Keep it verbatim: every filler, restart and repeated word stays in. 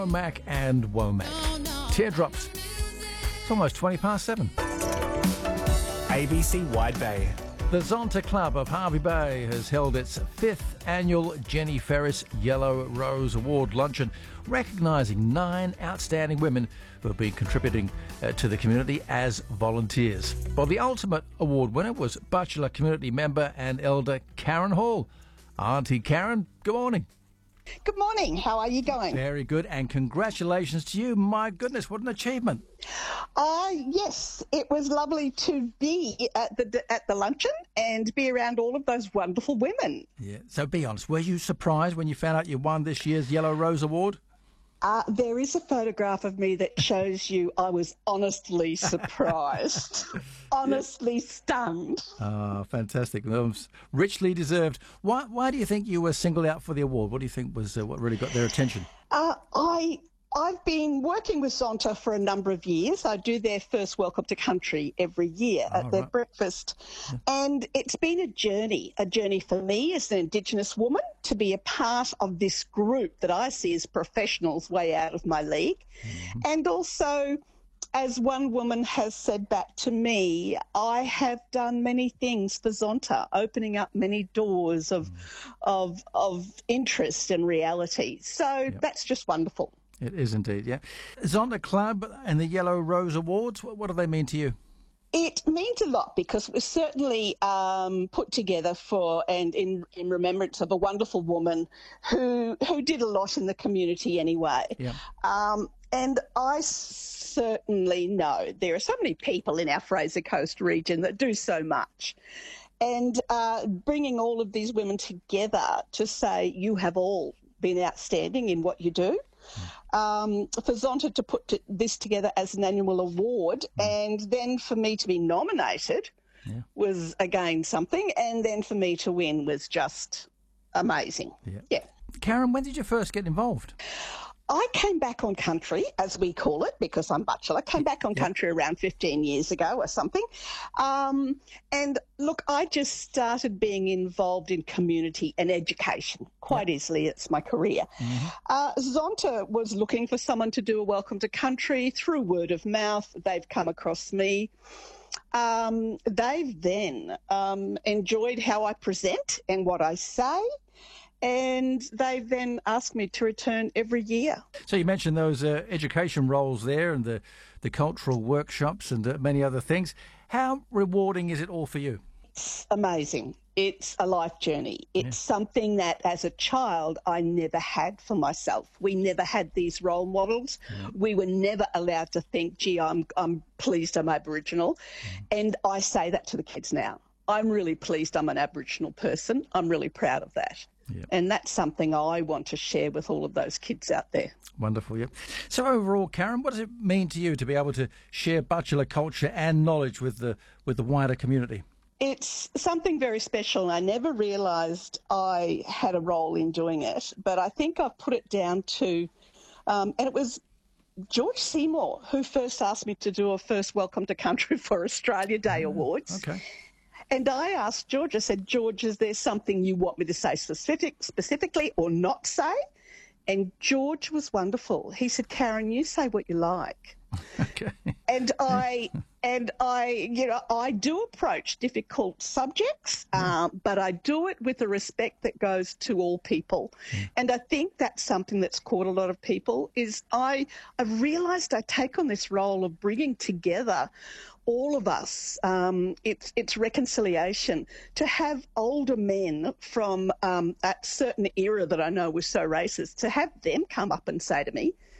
Womack and Womack. Teardrops. It's almost twenty past seven. A B C Wide Bay. The Zonta Club of Hervey Bay has held its fifth annual Jenny Ferris Yellow Rose Award luncheon, recognising nine outstanding women who have been contributing uh, to the community as volunteers. Well, the ultimate award winner was Bachelor community member and elder Karen Hall. Auntie Karen, good morning. Good morning. How are you going? Very good, and congratulations to you. My goodness, what an achievement. Uh, yes, it was lovely to be at the at the luncheon and be around all of those wonderful women. Yeah. So be honest, were you surprised when you found out you won this year's Yellow Rose Award? Uh, there is a photograph of me that shows you I was honestly surprised, honestly stunned. Oh, fantastic. That was richly deserved. Why, why do you think you were singled out for the award? What do you think was uh, what really got their attention? Uh, I... I've been working with Zonta for a number of years. I do their first Welcome to Country every year Oh, at their right. breakfast. Yeah. And it's been a journey, a journey for me as an Indigenous woman to be a part of this group that I see as professionals way out of my league. Mm-hmm. And also, as one woman has said back to me, I have done many things for Zonta, opening up many doors of, mm. of, of interest and reality. So yep. That's just wonderful. It is indeed, yeah. Zonta Club and the Yellow Rose Awards, what, what do they mean to you? It means a lot because it was certainly um, put together for and in, in remembrance of a wonderful woman who who did a lot in the community anyway. Yeah. Um, and I certainly know there are so many people in our Fraser Coast region that do so much. And uh, bringing all of these women together to say you have all been outstanding in what you do. Um, for Zonta to put t- this together as an annual award mm. and then for me to be nominated yeah. was again something, and then for me to win was just amazing. Yeah. yeah. Karen, when did you first get involved? I came back on country, as we call it, because I'm bachelor, came back on country around fifteen years ago or something. Um, and look, I just started being involved in community and education quite yep. easily. It's my career. Mm-hmm. Uh, Zonta was looking for someone to do a Welcome to Country through word of mouth. They've come across me. Um, they've then um, enjoyed how I present and what I say. And they then asked me to return every year. So you mentioned those uh, education roles there and the, the cultural workshops and uh, many other things. How rewarding is it all for you? It's amazing. It's a life journey. It's yeah. something that as a child I never had for myself. We never had these role models. Yeah. We were never allowed to think, gee, I'm, I'm pleased I'm Aboriginal. Mm. And I say that to the kids now. I'm really pleased I'm an Aboriginal person. I'm really proud of that. Yep. And that's something I want to share with all of those kids out there. Wonderful, yep. So overall, Karen, what does it mean to you to be able to share bachelor culture and knowledge with the with the wider community? It's something very special. I never realised I had a role in doing it, but I think I've put it down to, um, and it was George Seymour who first asked me to do a first Welcome to Country for Australia Day oh, Awards. Okay. And I asked George, I said, George, is there something you want me to say specific, specifically or not say? And George was wonderful. He said, Karen, you say what you like. Okay. And I, and I, you know, I do approach difficult subjects, mm. um, but I do it with the respect that goes to all people. Mm. And I think that's something that's caught a lot of people is I, I've realised I take on this role of bringing together all of us. Um, it's, it's reconciliation to have older men from um, that certain era that I know was so racist, to have them come up and say to me,